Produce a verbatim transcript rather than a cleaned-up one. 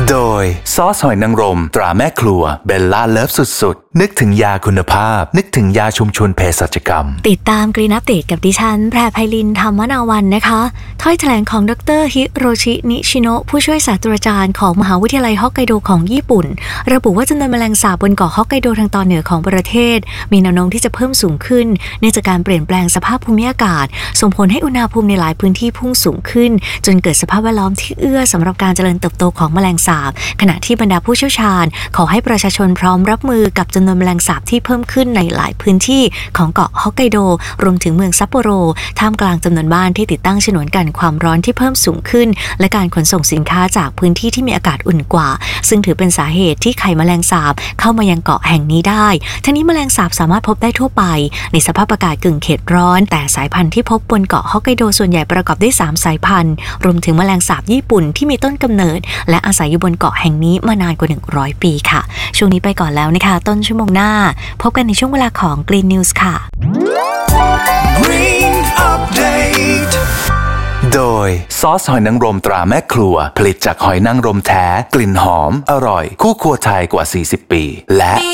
โดยซอสหอยนางรมตราแม่ครัวเบลล่าเลิฟสุดๆนึกถึงยาคุณภาพนึกถึงยาชุมชนเภสัชกรรมติดตามกรีนอัปเดตกับดิฉันแพรไพลินธรรมนาวันนะคะถ้อยแถลงของดรฮิโรชินิชิโนะผู้ช่วยศาสตราจารย์ของมหาวิทยาลัยฮอกไกโดของญี่ปุ่นระบุว่าจำนวนแมลงสาบบนเกาะฮอกไกโดทางตอนเหนือของประเทศมีแนวโน้มที่จะเพิ่มสูงขึ้นเนื่องจากการเปลี่ยนแปลงสภาพภูมิอากาศส่งผลให้อุณหภูมิในหลายพื้นที่พุ่งสูงขึ้นจนเกิดสภาพแวดล้อมที่เอื้อสำหรับการเจริญเติบโตของแมลงสาบขณะที่บรรดาผู้เชี่ยวชาญขอให้ประชาชนพร้อมรับมือกับจำนวนแมลงสาบที่เพิ่มขึ้นในหลายพื้นที่ของเกาะฮอกไกโดรวมถึงเมืองซัปโปโรท่ามกลางจำนวนบ้านที่ติดตั้งฉนวนกันความร้อนที่เพิ่มสูงขึ้นและการขนส่งสินค้าจากพื้นที่ที่มีอากาศอุ่นกว่าซึ่งถือเป็นสาเหตุที่ไข่แมลงสาบเข้ามายังเกาะแห่งนี้ได้ทั้งนี้แมลงสาบสามารถพบได้ทั่วไปในสภาพอากาศกึ่งเขตร้อนแต่สายพันธุ์ที่พบบนเกาะฮอกไกโดส่วนใหญ่ประกอบด้วยสามสายพันธุ์รวมถึงแมลงสาบญี่ปุ่นที่มีต้นกำเนิดและอาศัยอยู่บนเกาะแห่งนี้มานานกว่าหนึ่งร้อยปีค่ะช่วงนี้ไปก่อนแล้วนะคะต้นชั่วโมงหน้าพบกันในช่วงเวลาของ Green News ค่ะ Green Update โดยซอสหอยนางรมตราแม่ครัวผลิตจากหอยนางรมแท้กลิ่นหอมอร่อยคู่ครัวไทยกว่าสี่สิบปีและ